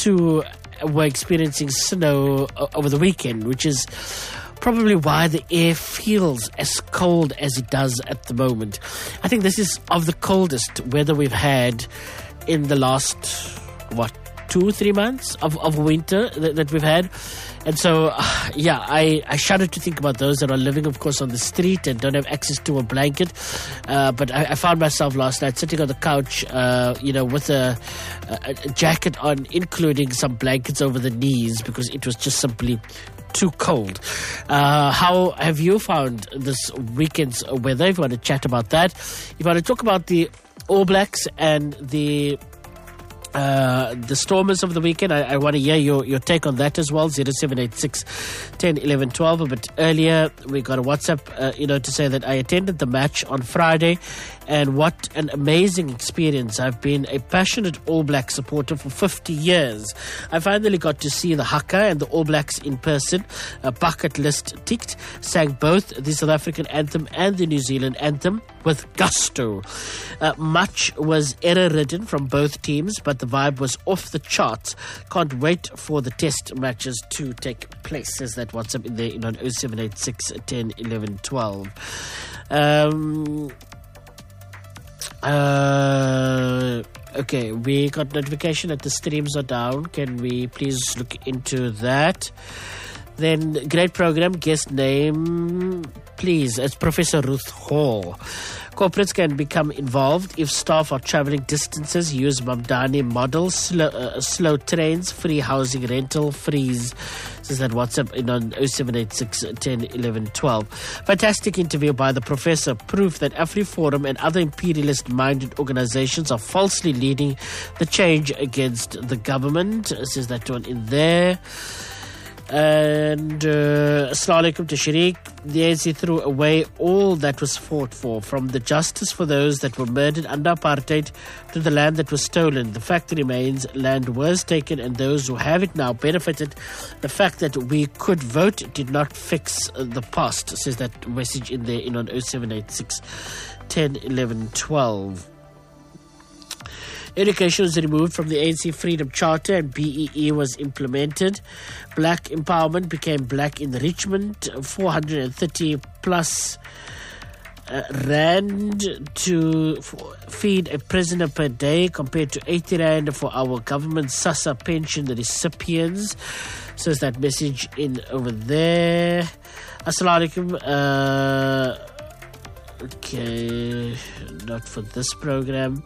too were experiencing snow over the weekend, which is probably why the air feels as cold as it does at the moment. I think this is of the coldest weather we've had in the last, 2-3 months of winter that we've had. And so, I shudder to think about those that are living, of course, on the street and don't have access to a blanket. But I found myself last night sitting on the couch, with a jacket on, including some blankets over the knees, because it was just simply too cold. How have you found this weekend's weather? If you want to chat about that, if you want to talk about the All Blacks and the Stormers of the weekend, I want to hear your take on that as well. 0786 10 11 12. A bit earlier, we got a WhatsApp, to say that I attended the match on Friday, and what an amazing experience. I've been a passionate All Black supporter for 50 years. I finally got to see the Haka and the All Blacks in person. A bucket list ticked. Sang both the South African anthem and the New Zealand anthem with gusto. Much was error-ridden from both teams, but the vibe was off the charts. Can't wait for the test matches to take place. Says that WhatsApp in there on 0786 10 11 12. Okay, we got notification that the streams are down. Can we please look into that? Then, great program, guest name, please. It's Professor Ruth Hall. Corporates can become involved if staff are travelling distances. Use Mamdani model, slow trains, free housing rental, freeze. This is that WhatsApp in on 0786 10 11 12. Fantastic interview by the professor. Proof that AfriForum and other imperialist-minded organizations are falsely leading the change against the government. This is that one in there. And Assalamu alaikum to Sharik. The ANC threw away all that was fought for, from the justice for those that were murdered under apartheid to the land that was stolen. The fact remains, land was taken and those who have it now benefited. The fact that we could vote did not fix the past, says that message in there in on 0786 10 11 12. Education was removed from the ANC Freedom Charter and BEE was implemented. Black empowerment became black enrichment. 430 plus rand to feed a prisoner per day compared to 80 rand for our government SASSA pension recipients. Says that message in over there. Assalamu alaikum. Okay, not for this program.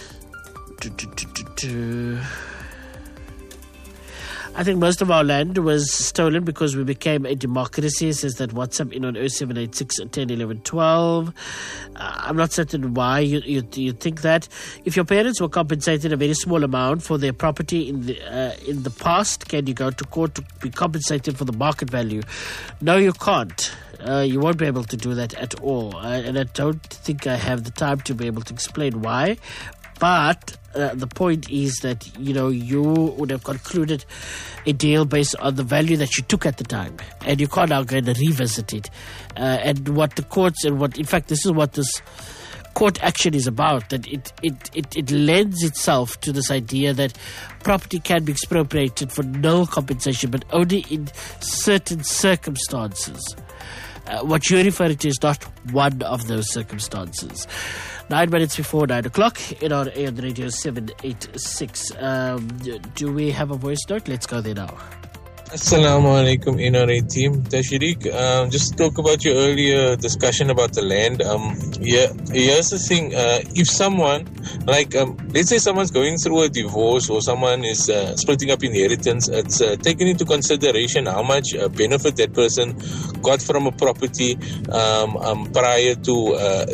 I think most of our land was stolen because we became a democracy, says that WhatsApp in on 0786 10 11 12. I'm not certain why you think that. If your parents were compensated a very small amount for their property in the past, can you go to court to be compensated for the market value? No, you can't. You won't be able to do that at all. And I don't think I have the time to be able to explain why. But the point is that, you would have concluded a deal based on the value that you took at the time. And you can't now go and revisit it. And what the courts and in fact, this is what this court action is about, that it lends itself to this idea that property can be expropriated for no compensation, but only in certain circumstances. What you're referring to is not one of those circumstances. 9 minutes before 9 o'clock in our AM Radio 786. Do we have a voice note? Let's go there now. Assalamu alaikum, NRA team. Tashriq, just talk about your earlier discussion about the land. Here's the thing. If someone, let's say someone's going through a divorce or someone is splitting up inheritance, it's taken into consideration how much benefit that person got from a property prior to,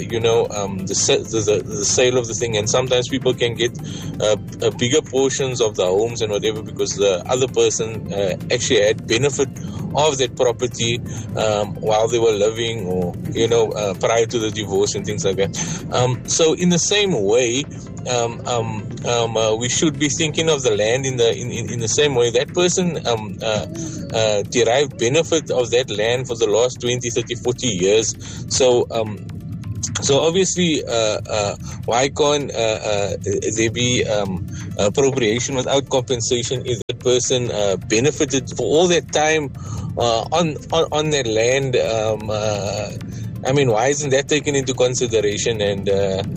the sale of the thing. And sometimes people can get bigger portions of the homes and whatever because the other person actually had benefit of that property while they were living or, prior to the divorce and things like that. So in the same way, we should be thinking of the land in the same way. That person derived benefit of that land for the last 20, 30, 40 years. So So obviously, why can't there be appropriation without compensation if that person benefited for all that time on that land? I mean, why isn't that taken into consideration? And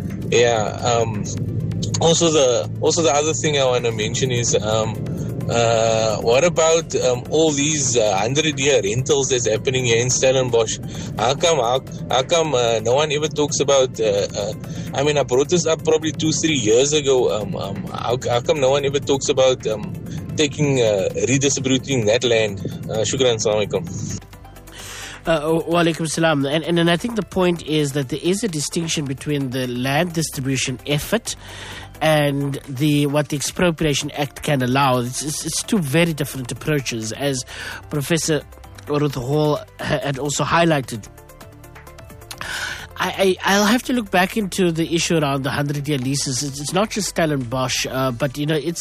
also the other thing I want to mention is what about all these 100-year rentals that's happening here in Stellenbosch? How come no one ever talks about? I mean, I brought this up probably 2-3 years ago. How come no one ever talks about redistributing that land? Shukran, assalamu alaikum. Wa alaikum salam. And I think the point is that there is a distinction between the land distribution effort and what the Expropriation Act can allow. It's two very different approaches, as Professor Ruth Hall had also highlighted. I'll have to look back into the issue around the 100-year leases. It's not just Stellenbosch, but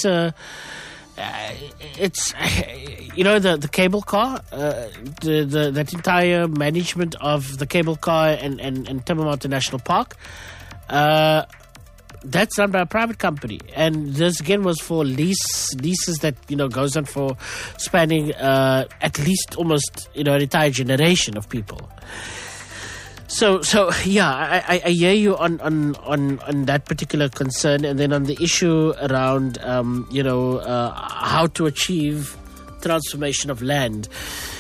it's the cable car, that entire management of the cable car and Timber Mountain National Park. That's run by a private company, and this again was for leases that goes on for spanning at least almost an entire generation of people. So yeah, I hear you on that particular concern, and then on the issue around how to achieve transformation of land.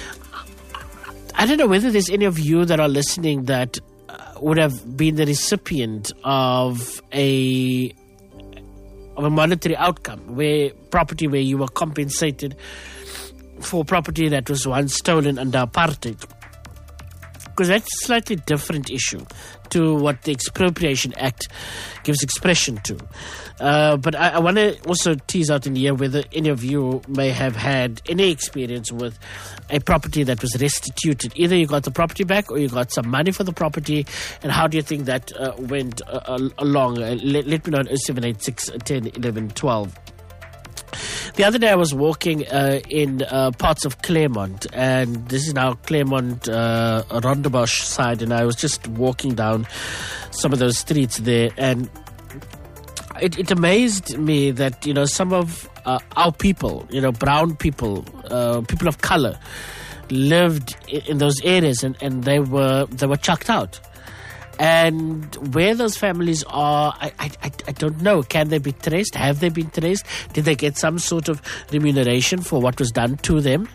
I don't know whether there's any of you that are listening that would have been the recipient of a monetary outcome where you were compensated for property that was once stolen under apartheid. Because that's a slightly different issue to what the Expropriation Act gives expression to. But I want to also tease out in here whether any of you may have had any experience with a property that was restituted. Either you got the property back or you got some money for the property. And how do you think that went along? Let me know on 0786 10 11 12. The other day I was walking in parts of Claremont, and this is now Claremont, Rondebosch side, and I was just walking down some of those streets there, and it amazed me that some of our people, brown people, people of color, lived in those areas, and they were chucked out. And where those families are, I don't know. Can they be traced? Have they been traced? Did they get some sort of remuneration for what was done to them?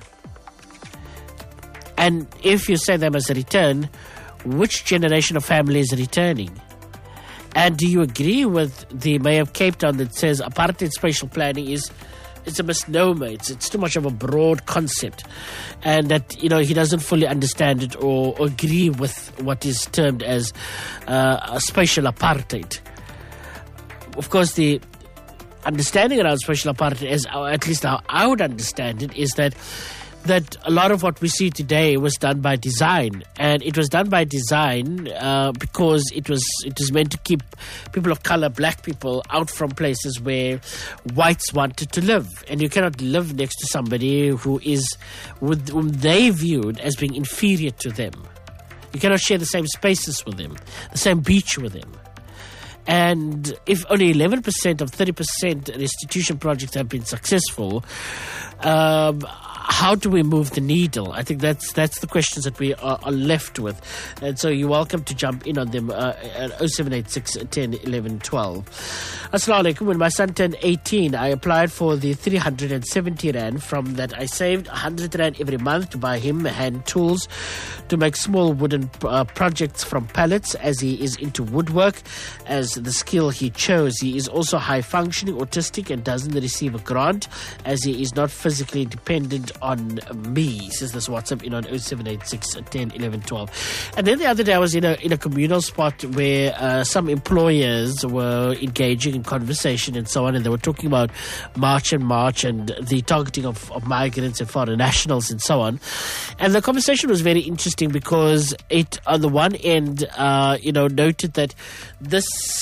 And if you say they must return, which generation of family is returning? And do you agree with the Mayor of Cape Town that says apartheid spatial planning it's a misnomer. It's too much of a broad concept, and that he doesn't fully understand it or agree with what is termed as a spatial apartheid. Of course, the understanding around spatial apartheid, as at least how I would understand it, is that a lot of what we see today was done by design, and it was done by design because it was meant to keep people of color, black people, out from places where whites wanted to live. And you cannot live next to somebody whom they viewed as being inferior to them. You cannot share the same spaces with them, the same beach with them. And if only 11% of 30% restitution projects have been successful, how do we move the needle? I think that's the questions that we are left with. And so you're welcome to jump in on them at 0786 10 11 12. Assalamu alaikum. When my son turned 18, I applied for the 370 Rand. From that, I saved 100 Rand every month to buy him hand tools to make small wooden projects from pallets, as he is into woodwork as the skill he chose. He is also high functioning, autistic, and doesn't receive a grant as he is not physically dependent on me, says this WhatsApp in on 0786 10 11 12. And then the other day I was in a communal spot where some employers were engaging in conversation and so on, and they were talking about March and the targeting of migrants and foreign nationals and so on. And the conversation was very interesting because it, on the one end, noted that this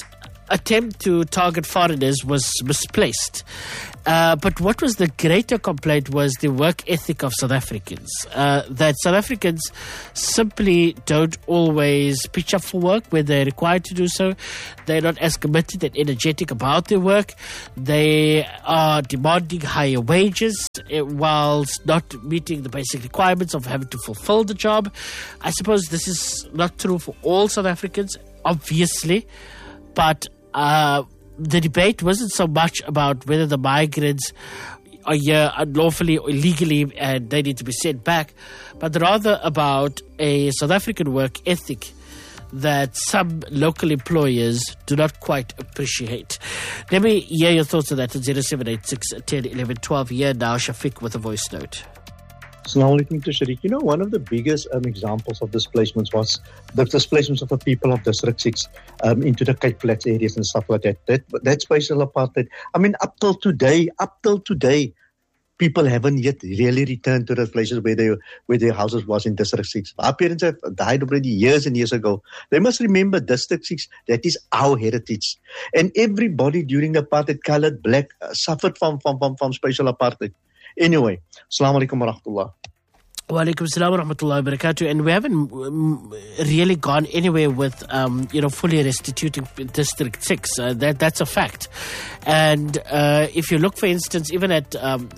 attempt to target foreigners was misplaced. But what was the greater complaint was the work ethic of South Africans. That South Africans simply don't always pitch up for work when they're required to do so. They're not as committed and energetic about their work. They are demanding higher wages whilst not meeting the basic requirements of having to fulfill the job. I suppose this is not true for all South Africans, obviously, but the debate wasn't so much about whether the migrants are here unlawfully or illegally and they need to be sent back, but rather about a South African work ethic that some local employers do not quite appreciate. Let me hear your thoughts on that at 0786 10 11 12. Here now, Shafiq with a voice note. Assalamu alaikum to Sharik. You know, one of the biggest examples of displacements was the displacements of the people of District 6 into the Cape Flats areas and stuff like that. That's spatial apartheid. I mean, up till today, people haven't yet really returned to those places where their houses was in District 6. Our parents have died already years and years ago. They must remember District 6, that is our heritage. And everybody during the apartheid, colored, black, suffered from spatial apartheid. Anyway, Assalamu alaikum wa rahmatullah. Wa alaikum assalam wa rahmatullahi wa barakatuh. And we haven't really gone anywhere with, fully restituting District 6. That's a fact. And if you look, for instance, even at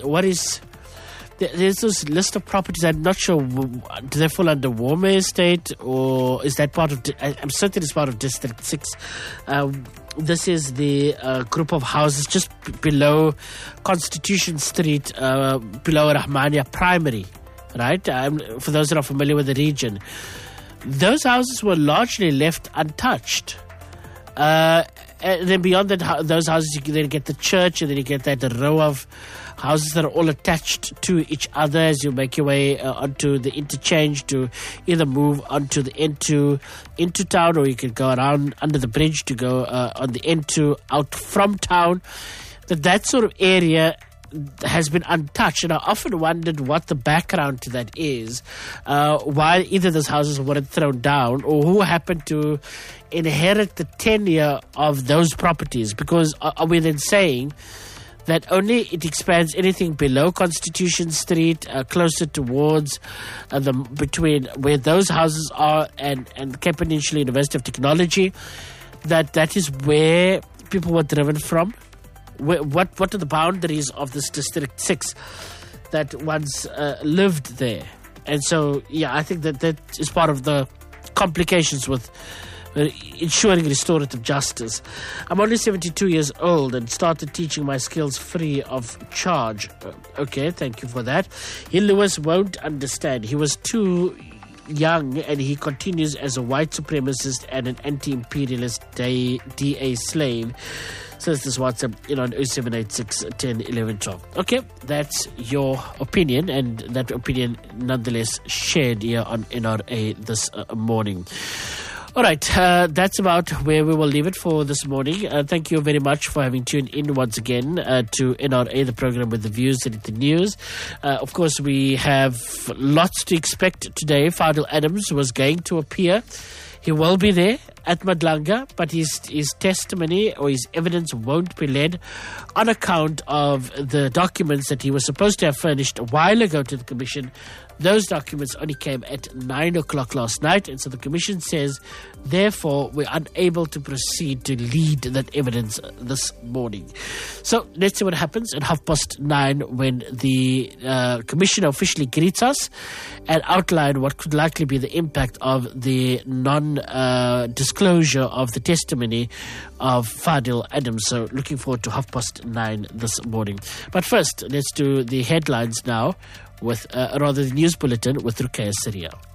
there's this list of properties. I'm not sure, do they fall under Warmer Estate or is that part of, I'm certain it's part of District 6. This is the group of houses just below Constitution Street, below Rahmania Primary, right? For those that are familiar with the region. Those houses were largely left untouched. And then beyond that, those houses, you then get the church, and then you get that row of houses that are all attached to each other as you make your way onto the interchange to either move onto the N2 into town, or you can go around under the bridge to go on the N2 out from town. That sort of area has been untouched, and I often wondered what the background to that is, why either those houses weren't thrown down or who happened to inherit the tenure of those properties, because are we then saying that only it expands anything below Constitution Street, closer towards between where those houses are and Cape Peninsula University of Technology, that is where people were driven from? What are the boundaries of this District 6 that once lived there? And so, yeah, I think that is part of the complications with ensuring restorative justice. I'm only 72 years old and started teaching my skills free of charge. Okay, thank you for that. Lewis won't understand. He was too young, and he continues as a white supremacist and an anti-imperialist DA slave. Says this WhatsApp on 0786 10 11 12. Okay, that's your opinion, and that opinion nonetheless shared here on NRA this morning. All right, that's about where we will leave it for this morning. Thank you very much for having tuned in once again to NRA, the program with the views and the news. Of course, we have lots to expect today. Fadil Adams was going to appear. He will be there at Madlanga, but his testimony or his evidence won't be led on account of the documents that he was supposed to have furnished a while ago to the Commission. Those documents only came at 9 o'clock last night, and so the Commission says, therefore, we're unable to proceed to lead that evidence this morning. So let's see what happens at 9:30 when the Commissioner officially greets us and outline what could likely be the impact of the non-disclosure of the testimony of Fadil Adams. So looking forward to 9:30 this morning. But first, let's do the headlines now with the news bulletin with Ruqayya Syria.